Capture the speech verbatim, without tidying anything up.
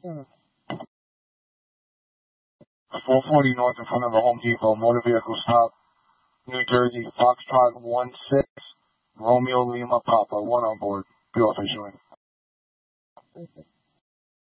four forty north in front of the Home Depot, motor vehicle stop, New Jersey, Foxtrot one six, Romeo Lima Papa, one on board, Bureau Fishery.